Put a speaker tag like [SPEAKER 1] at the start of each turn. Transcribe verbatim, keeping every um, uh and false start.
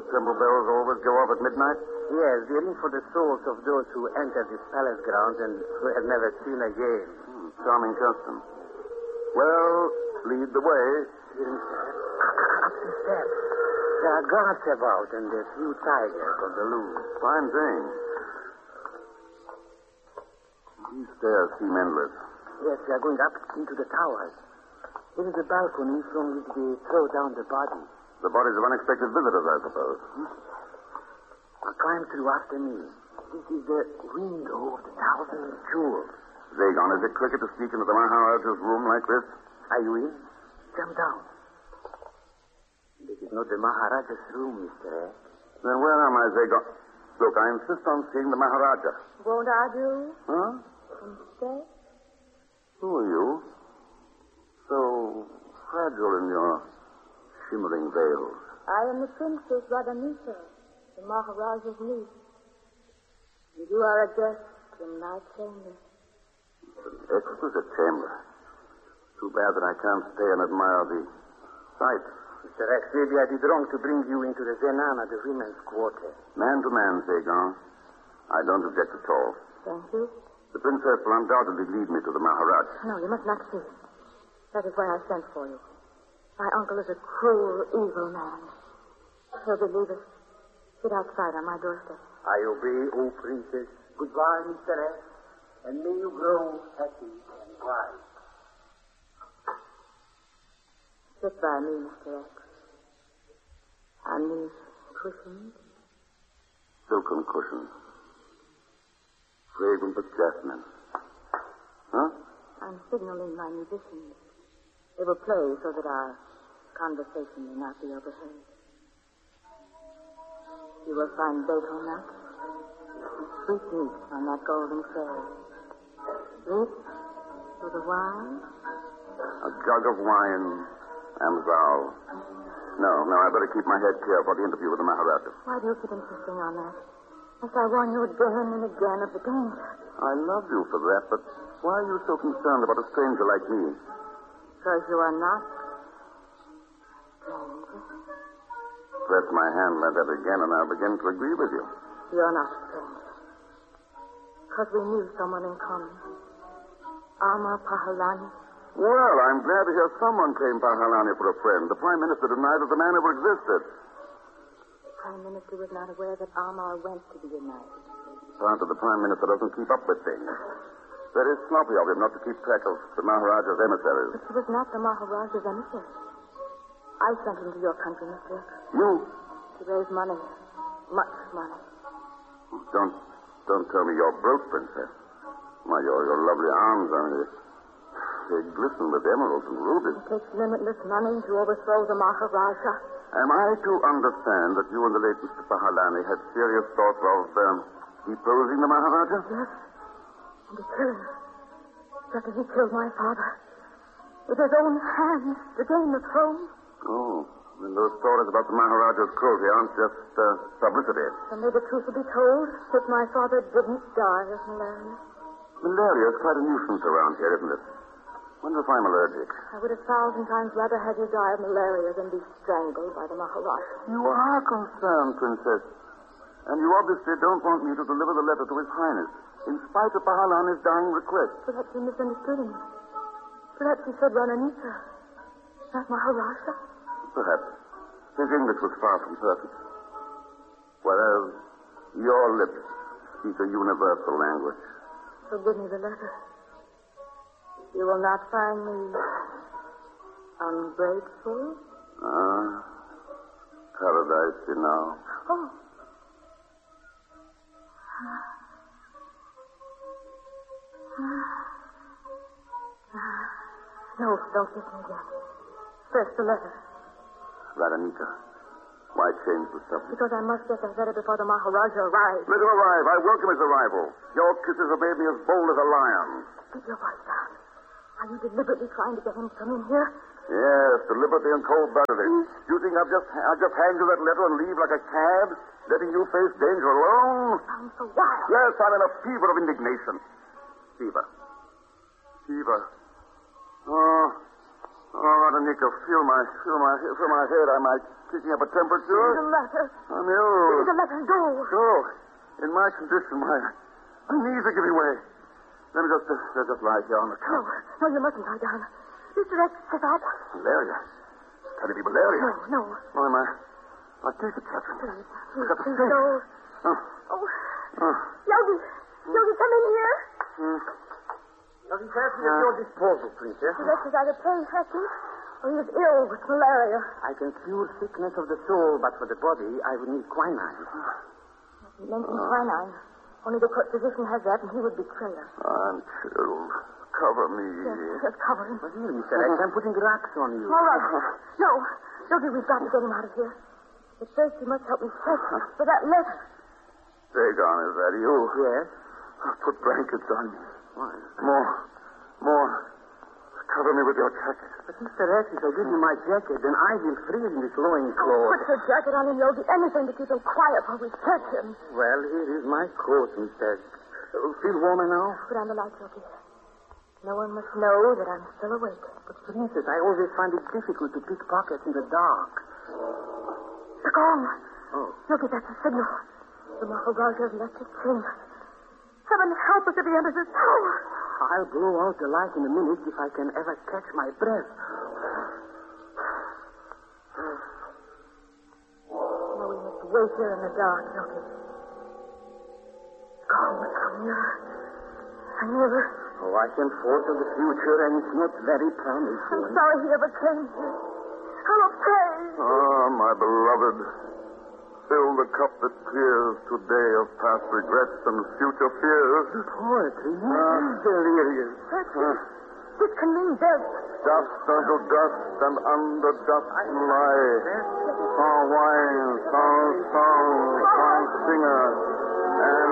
[SPEAKER 1] those temple bells always go off at midnight?
[SPEAKER 2] Yes, they ring for the souls of those who enter this palace grounds and who have never seen again.
[SPEAKER 1] Hmm, charming custom. Well, lead the way.
[SPEAKER 2] Up the steps. There are guards about and a few tigers on the loose.
[SPEAKER 1] Fine thing. These stairs seem endless.
[SPEAKER 2] Yes, we are going up into the towers. There is a balcony from which they throw down the bodies.
[SPEAKER 1] The bodies of unexpected visitors, I suppose.
[SPEAKER 2] Hmm? I'll climb through after me. This is the window of the thousand jewels.
[SPEAKER 1] Zagon, is it cricket to sneak into the Maharaja's room like this?
[SPEAKER 2] Are you in? Jump down. This is not the Maharaja's room, Mister X.
[SPEAKER 1] Then where am I, Zagon? Look, I insist on seeing the Maharaja.
[SPEAKER 3] Won't I do?
[SPEAKER 1] Huh?
[SPEAKER 3] Instead?
[SPEAKER 1] Who are you? So fragile in your shimmering veils.
[SPEAKER 3] I am the Princess Radhanika, the Maharaja's niece. And you are a guest in my chamber.
[SPEAKER 1] An exquisite chamber. Too bad that I can't stay and admire the sights.
[SPEAKER 2] Mister X, maybe I did wrong to bring you into the Zenana, the women's quarter.
[SPEAKER 1] Man to man, Zagon. I don't object at all.
[SPEAKER 3] Thank you.
[SPEAKER 1] The princess will undoubtedly lead me to the Maharaj.
[SPEAKER 3] No, you must not see him. That is why I sent for you. My uncle is a cruel, evil man. He'll believe us. Sit outside on my doorstep.
[SPEAKER 2] I obey, O princess. Goodbye, Mister X. And may you grow happy and wise.
[SPEAKER 3] Sit by me, Mister X. On these cushions.
[SPEAKER 1] Silken cushions. Fragrant of jasmine. Huh?
[SPEAKER 3] I'm signaling my musicians. They will play so that our conversation may not be overheard. You will find betel nuts, sweet meat on that golden tray. This for the wine.
[SPEAKER 1] A jug of wine, Amzal. No, no, I better keep my head clear for the interview with the Maharaja.
[SPEAKER 3] Why do you keep insisting on that? Must I warn you again and again of the danger?
[SPEAKER 1] I love you for that, but why are you so concerned about a stranger like me?
[SPEAKER 3] Because you are not stranger.
[SPEAKER 1] Press my hand like that again, and I'll begin to agree with you.
[SPEAKER 3] You're not stranger. Because we knew someone in common. Amar Pahalani.
[SPEAKER 1] Well, I'm glad to hear someone claim Pahalani for a friend. The Prime Minister denied that the man ever existed.
[SPEAKER 3] The Prime Minister was not aware that Amar went to the United States.
[SPEAKER 1] Part of the Prime Minister doesn't keep up with things. Very sloppy of him not to keep track of the Maharaja's emissaries.
[SPEAKER 3] But he was not the Maharaja's emissary. I sent him to your country, Mister X.
[SPEAKER 1] You?
[SPEAKER 3] To raise money. Much money.
[SPEAKER 1] Don't, don't tell me you're broke, Princess. Why, your, your lovely arms, I mean, they glisten with emeralds and rubies.
[SPEAKER 3] It takes limitless money to overthrow the Maharaja.
[SPEAKER 1] Am I to understand that you and the late Mister Pahalani had serious thoughts of um, deposing the Maharaja?
[SPEAKER 3] Yes. And he killed him. Just as he killed my father. With his own hands to gain the throne.
[SPEAKER 1] Oh, then those stories about the Maharaja's cruelty aren't just uh, publicity.
[SPEAKER 3] Someday the truth will be told that my father didn't die of malaria.
[SPEAKER 1] Malaria is quite a nuisance around here, isn't it? Wonder if I'm allergic.
[SPEAKER 3] I would a thousand times rather have you die of malaria than be strangled by the Maharaja.
[SPEAKER 1] You are concerned, Princess. And you obviously don't want me to deliver the letter to His Highness, in spite of Pahalani's dying request.
[SPEAKER 3] Perhaps you misunderstood him. Perhaps he said Rananika, not Maharaja.
[SPEAKER 1] Perhaps. His English was far from perfect. Whereas your lips speak a universal language.
[SPEAKER 3] So give me the letter. You will not find me ungrateful.
[SPEAKER 1] Ah, paradise, you know.
[SPEAKER 3] Oh. No, don't kiss me again. First, the letter.
[SPEAKER 1] Radhanika, why change the subject?
[SPEAKER 3] Because I must get that letter before the Maharaja arrives.
[SPEAKER 1] Let him arrive. I welcome his arrival. Your kisses have made me as bold as a lion.
[SPEAKER 3] Keep your voice down. Are you deliberately trying to get him to come in here?
[SPEAKER 1] Yes, deliberately and cold-bloodedly. Mm. You think I'll just, I'll just hang you that letter and leave like a cad, letting you face danger alone?
[SPEAKER 3] Sounds so wild.
[SPEAKER 1] Yes, I'm in a fever of indignation. Fever. Fever. Oh, Oh, Anika, feel my, feel my, feel my head. Am I kicking up a temperature?
[SPEAKER 3] It's a letter.
[SPEAKER 1] I'm ill.
[SPEAKER 3] It's a letter. Go.
[SPEAKER 1] Go. In my condition, my, my knees are giving way. Let me just, uh, just lie here on the
[SPEAKER 3] No,
[SPEAKER 1] couch.
[SPEAKER 3] no, you mustn't lie down. Mister X, sit up.
[SPEAKER 1] Malaria. Can it be malaria?
[SPEAKER 3] No, no.
[SPEAKER 1] Oh, my, my teeth are chattering.
[SPEAKER 3] Please,
[SPEAKER 1] I've got the
[SPEAKER 3] please,
[SPEAKER 1] sting.
[SPEAKER 3] no.
[SPEAKER 1] Oh.
[SPEAKER 3] Oh,
[SPEAKER 1] Oh.
[SPEAKER 3] Yogi, Yogi, come in here.
[SPEAKER 1] Hmm.
[SPEAKER 2] Yogi, carefully at your disposal, princess.
[SPEAKER 3] Mister X is either plain happy or he is ill with malaria.
[SPEAKER 2] I can cure sickness of the soul, but for the body, I would need quinine.
[SPEAKER 3] You mentioned quinine. Only the court physician has that, and he would betray us.
[SPEAKER 1] I'm chilled. Cover me.
[SPEAKER 3] Yes, yes, cover him.
[SPEAKER 2] But here, Mister X, I'm putting rocks on you.
[SPEAKER 3] All right. No, Yogi, we've got to get him out of here. But first, you must help me search for that letter.
[SPEAKER 1] Dagon, is that you?
[SPEAKER 2] Yes?
[SPEAKER 1] Put blankets on me.
[SPEAKER 2] Why?
[SPEAKER 1] More. More. Cover me with your jacket.
[SPEAKER 2] But Mister X, if I give you my jacket, then I will freeze in this loin cloth.
[SPEAKER 3] Put your jacket on him, Yogi. Anything to keep him quiet while we search him.
[SPEAKER 2] Well, here is my coat, Mister X. Uh, feel warmer now?
[SPEAKER 3] Put on the light, Yogi. No one must know that I'm still awake.
[SPEAKER 2] But, Princess, I always find it difficult to pick pockets in the dark.
[SPEAKER 3] The gong.
[SPEAKER 2] Oh.
[SPEAKER 3] Yogi, that's a signal. The Maharaja has left his chamber. Heaven help us if he enters his tower.
[SPEAKER 2] I'll blow out the light in a minute if I can ever catch my breath.
[SPEAKER 3] No, we must wait here in the dark, Yogi. Gong must come nearer. And nearer.
[SPEAKER 2] Oh, I can foretell the future, and it's not very promising.
[SPEAKER 3] I'm sorry he ever came here. I will pray.
[SPEAKER 1] Ah, my beloved. Fill the cup that clears today of past regrets and future fears.
[SPEAKER 2] Poetry,
[SPEAKER 1] Ah, delirious. Ah,
[SPEAKER 3] This can mean death.
[SPEAKER 1] dust unto dust and under dust lie. Sans wine, sans song, sans singer, and